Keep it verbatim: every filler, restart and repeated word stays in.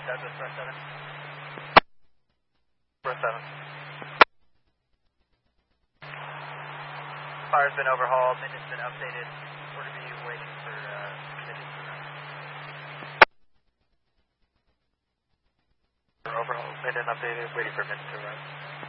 Douglas, Breast seven. Breast seven. Fire's been overhauled, maintenance been updated. We're going to be waiting for uh, conditions to run. Overhauled, maintenance updated, waiting for maintenance to run.